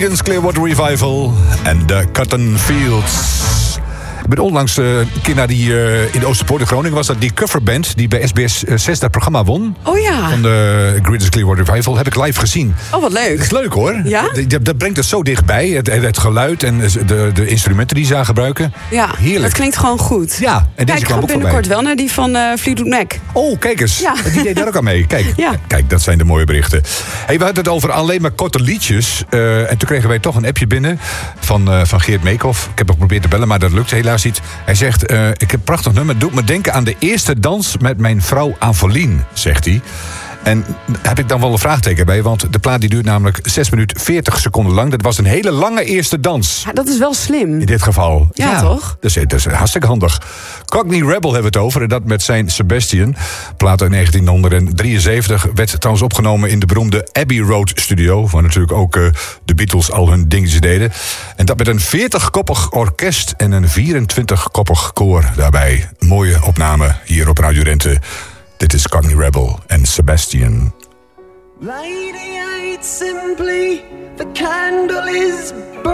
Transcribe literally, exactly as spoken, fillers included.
Creedence Clearwater Revival en de Cotton Fields. Ik ben onlangs uh, een keer naar die uh, in de Oosterpoort in Groningen was dat die coverband die bij S B S zes dat programma won. Oh ja. Van de Creedence Clearwater Revival heb ik live gezien. Oh, wat leuk. Dat is leuk hoor. Ja? Dat, dat brengt het zo dichtbij. Het, het geluid en de, de instrumenten die ze aan gebruiken. Ja, heerlijk. Dat klinkt gewoon goed. Ja, en deze Kijk, kwam ik ook ga binnenkort voorbij. wel naar die van uh, Fleetwood Mac. Oh, kijk eens. Ja. Die deed daar ook aan mee. Kijk, Ja. kijk, dat zijn de mooie berichten. Hey, we hadden het over alleen maar korte liedjes. Uh, en toen kregen wij toch een appje binnen van, uh, van Geert Meekhoff. Ik heb nog geprobeerd te bellen, maar dat lukte helaas niet. Hij zegt, uh, ik heb een prachtig nummer. Doet me denken aan de eerste dans met mijn vrouw Avelien, zegt hij. En daar heb ik dan wel een vraagteken bij, want de plaat die duurt namelijk zes minuten veertig seconden lang. Dat was een hele lange eerste dans. Ja, dat is wel slim. In dit geval. Ja, ja, toch? Dat is, dat is hartstikke handig. Cockney Rebel hebben we het over. En dat met zijn Sebastian. Plaat uit negentien drieënzeventig. Werd trouwens opgenomen in de beroemde Abbey Road studio. Waar natuurlijk ook uh, de Beatles al hun dingetjes deden. En dat met een veertig-koppig orkest en een vierentwintig-koppig koor daarbij. Mooie opname hier op Radio Rente. Dit is Cockney Rebel en Sebastian. Radiate simply, the candle is